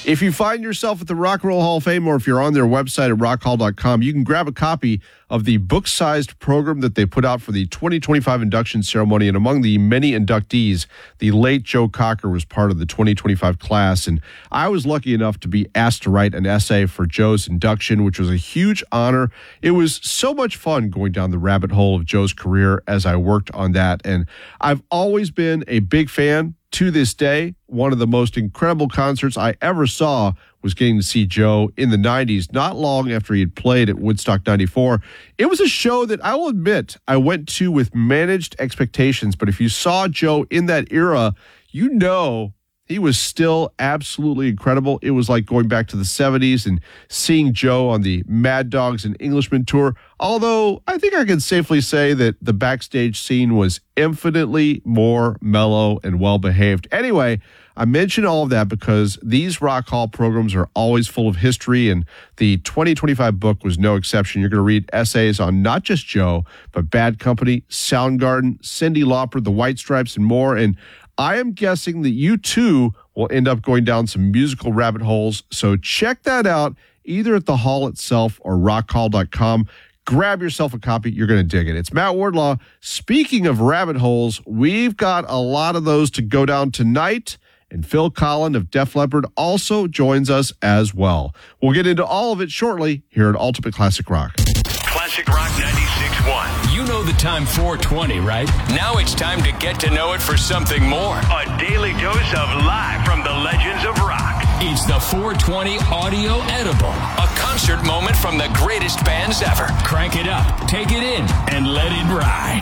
If you find yourself at the Rock and Roll Hall of Fame, or if you're on their website at rockhall.com, you can grab a copy of the book-sized program that they put out for the 2025 induction ceremony. And among the many inductees, the late Joe Cocker was part of the 2025 class. And I was lucky enough to be asked to write an essay for Joe's induction, which was a huge honor. It was so much fun going down the rabbit hole of Joe's career as I worked on that. And I've always been a big fan. To this day, one of the most incredible concerts I ever saw was getting to see Joe in the 90s, not long after he had played at Woodstock 94. It was a show that I will admit I went to with managed expectations, but if you saw Joe in that era, you know he was still absolutely incredible. It was like going back to the 70s and seeing Joe on the Mad Dogs and Englishmen tour, although I think I can safely say that the backstage scene was infinitely more mellow and well-behaved. Anyway, I mention all of that because these Rock Hall programs are always full of history, and the 2025 book was no exception. You're going to read essays on not just Joe, but Bad Company, Soundgarden, Cyndi Lauper, the White Stripes, and more. And I am guessing that you too will end up going down some musical rabbit holes. So check that out either at the hall itself or rockhall.com. Grab yourself a copy. You're going to dig it. It's Matt Wardlaw. Speaking of rabbit holes, we've got a lot of those to go down tonight. And Phil Collen of Def Leppard also joins us as well. We'll get into all of it shortly here at Ultimate Classic Rock. Classic Rock 96.1. You know the time 420, right? Now it's time to get to know it for something more. A daily dose of live from the legends of rock. It's the 420 Audio Edible, a concert moment from the greatest bands ever. Crank it up, take it in, and let it ride.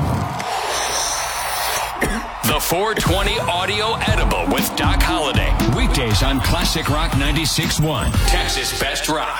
The 420 Audio Edible with Doc Holliday. Weekdays on Classic Rock 96.1. Texas Best Rock.